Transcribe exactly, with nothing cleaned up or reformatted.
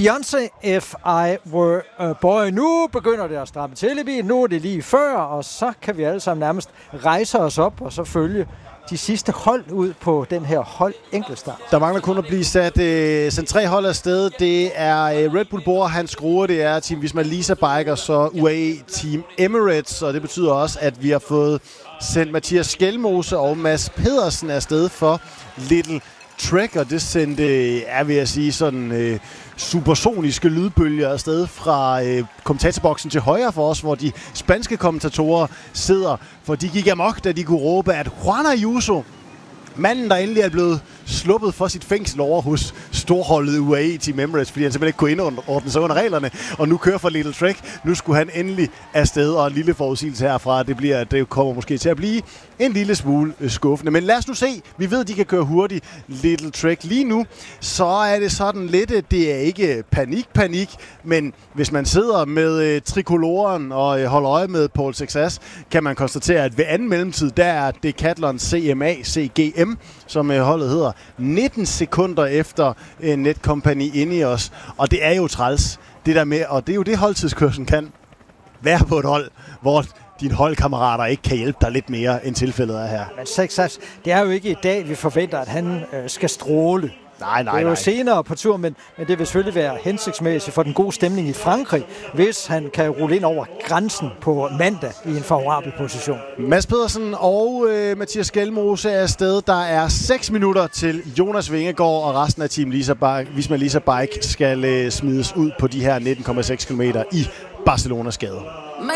Beyoncé, If I Were a Boy. Nu begynder det at stramme til i bilen. Nu er det lige før, og så kan vi alle sammen nærmest rejse os op og så følge de sidste hold ud på den her hold enkeltstart. Der mangler kun at blive sat øh, sendt tre hold afsted. Det er øh, Red Bull Bora, Hans Grohe, det er Team Visma Lease Bike, og så U A E Team Emirates. Og det betyder også, at vi har fået sendt Mathias Skelmose og Mads Pedersen afsted for Little Trek, og det sendte, er vil jeg sige, sådan øh, supersoniske lydbølger afsted fra øh, kommentatorboksen til højre for os, hvor de spanske kommentatorer sidder, for de gik amok, da de kunne råbe, at Juan Ayuso, manden, der endelig er blevet sluppet for sit fængsel over hos storholdet U A E Team Emirates, fordi han simpelthen ikke kunne indordne sig under reglerne, og nu kører for Little Trek. Nu skulle han endelig afsted, og en lille forudsigelse herfra, det bliver, det kommer måske til at blive en lille smule skuffende. Men lad os nu se. Vi ved, de kan køre hurtigt, Little Trek. Lige nu, så er det sådan lidt, det er ikke panik, panik, men hvis man sidder med øh, trikoloren og øh, holder øje med Paul Sexas, kan man konstatere, at ved anden mellemtid, der er Decathlon C M A C G M, som øh, holdet hedder, nitten sekunder efter øh, Netcompany inde i os. Og det er jo træls, det der med, og det er jo det holdtidskørslen kan være på et hold, hvor dine holdkammerater ikke kan hjælpe dig lidt mere, end tilfældet er her. Men Sexas, det er jo ikke i dag, vi forventer, at han øh, skal stråle. Nej, nej, det er jo nej. senere på tur, men, men det vil selvfølgelig være hensigtsmæssigt for den gode stemning i Frankrig, hvis han kan rulle ind over grænsen på mandag i en favorabel position. Mads Pedersen og øh, Mathias Skelmose er afsted. Der er seks minutter til Jonas Vingegaard, og resten af Team Lisa Bike, Visma Lease Bike skal øh, smides ud på de her nitten komma seks kilometer i Barcelonas gade.